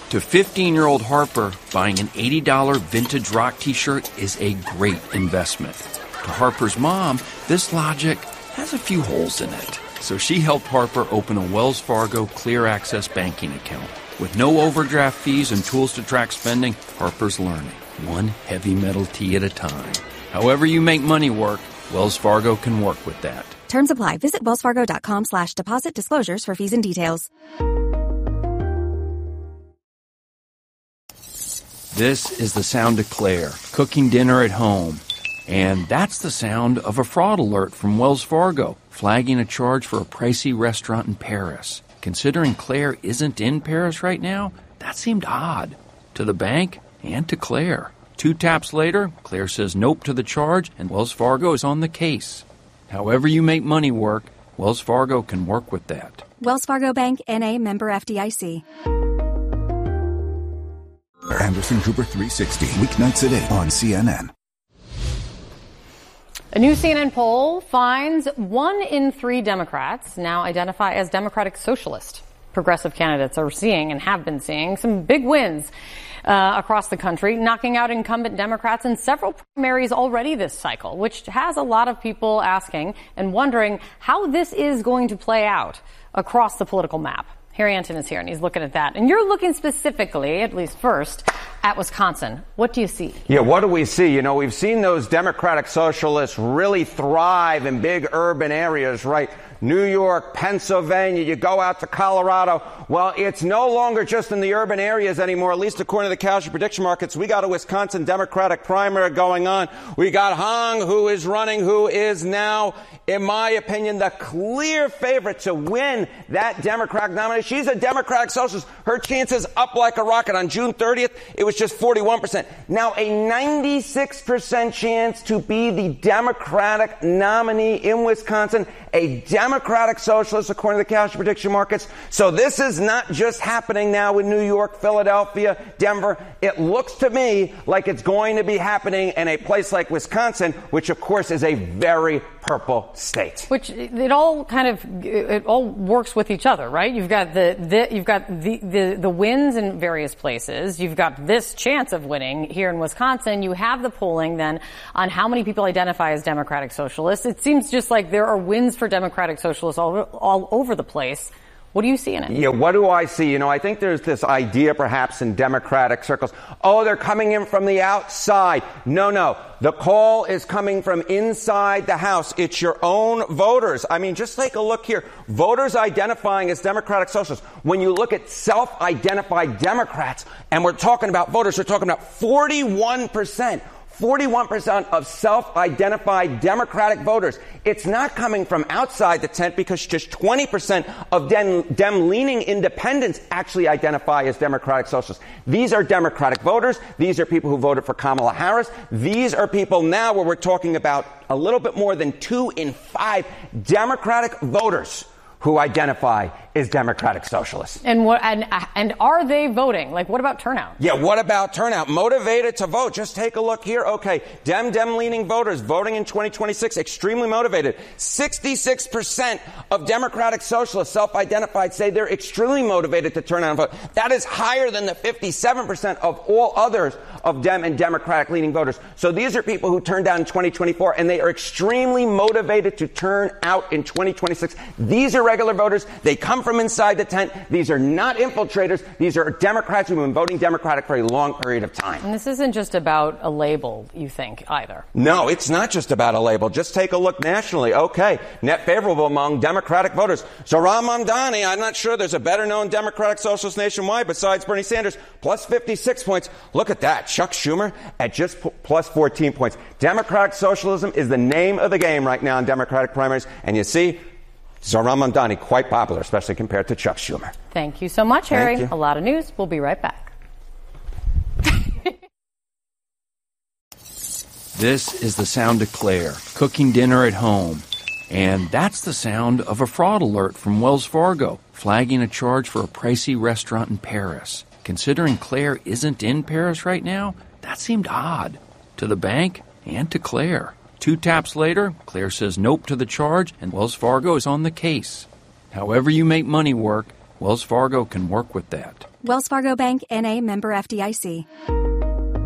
To 15-year-old Harper, buying an $80 vintage rock t-shirt is a great investment. To Harper's mom, this logic has a few holes in it. So she helped Harper open a Wells Fargo Clear Access banking account. With no overdraft fees and tools to track spending, Harper's learning, one heavy metal tea at a time. However you make money work, Wells Fargo can work with that. Terms apply. Visit wellsfargo.com/deposit disclosures for fees and details. This is the sound of Claire, cooking dinner at home. And that's the sound of a fraud alert from Wells Fargo, flagging a charge for a pricey restaurant in Paris. Considering Claire isn't in Paris right now, that seemed odd. To the bank and to Claire. 2 taps later, Claire says nope to the charge, and Wells Fargo is on the case. However you make money work, Wells Fargo can work with that. Wells Fargo Bank, N.A., member FDIC. Anderson Cooper 360, weeknights at 8 on CNN. A new CNN poll finds 1 in 3 Democrats now identify as Democratic Socialist. Progressive candidates are seeing and have been seeing some big wins across the country, knocking out incumbent Democrats in several primaries already this cycle, which has a lot of people asking and wondering how this is going to play out across the political map. Harry Anton is here, and he's looking at that. And you're looking specifically, at least first, at Wisconsin. What do you see? Yeah, what do we see? You know, we've seen those Democratic Socialists really thrive in big urban areas, right? New York, Pennsylvania, you go out to Colorado. Well, it's no longer just in the urban areas anymore, at least according to the casualty prediction markets. We got a Wisconsin Democratic primary going on. We got Hong, who is running, who is now, in my opinion, the clear favorite to win that Democratic nomination. She's a Democratic Socialist. Her chances up like a rocket. On June 30th, it was just 41%. Now a 96% chance to be the Democratic nominee in Wisconsin, a Democratic Socialist according to the casualty prediction markets. So this is not just happening now in New York, Philadelphia, Denver. It looks to me like it's going to be happening in a place like Wisconsin, which of course is a very purple state. Which it all works with each other, right? You've got the wins in various places. You've got this chance of winning here in Wisconsin. You have the polling then on how many people identify as Democratic Socialists. It seems just like there are wins for Democratic Socialists all over the place. What do you see in it? Yeah, what do I see? You know, I think there's this idea perhaps in Democratic circles, oh, they're coming in from the outside. No. The call is coming from inside the House. It's your own voters. I mean, just take a look here. Voters identifying as Democratic Socialists. When you look at self-identified Democrats, and we're talking about voters, we're talking about 41%. 41% of self-identified Democratic voters. It's not coming from outside the tent because just 20% of Dem-leaning independents actually identify as Democratic Socialists. These are Democratic voters. These are people who voted for Kamala Harris. These are people now where we're talking about a little bit more than 2 in 5 Democratic voters who identify as Democratic Socialists. And are they voting? Like, what about turnout? Yeah, what about turnout? Motivated to vote. Just take a look here. Okay, Dem-leaning voters voting in 2026, extremely motivated. 66% of Democratic Socialists, self-identified, say they're extremely motivated to turn out and vote. That is higher than the 57% of all others of Dem and Democratic-leaning voters. So these are people who turned out in 2024, and they are extremely motivated to turn out in 2026. These are regular voters. They come from inside the tent. These are not infiltrators. These are Democrats who have been voting Democratic for a long period of time. And this isn't just about a label, you think, either. No, it's not just about a label. Just take a look nationally. Okay, net favorable among Democratic voters. Zohran Mamdani, I'm not sure there's a better-known Democratic Socialist nationwide besides Bernie Sanders, plus 56 points. Look at that. Chuck Schumer at just plus 14 points. Democratic socialism is the name of the game right now in Democratic primaries. And you see, Zohran Mamdani, quite popular, especially compared to Chuck Schumer. Thank you so much, Harry. Thank you. A lot of news. We'll be right back. This is the sound of Claire, cooking dinner at home. And that's the sound of a fraud alert from Wells Fargo, flagging a charge for a pricey restaurant in Paris. Considering Claire isn't in Paris right now, that seemed odd. To the bank and to Claire. 2 taps later, Claire says nope to the charge, and Wells Fargo is on the case. However you make money work, Wells Fargo can work with that. Wells Fargo Bank, N.A., member FDIC.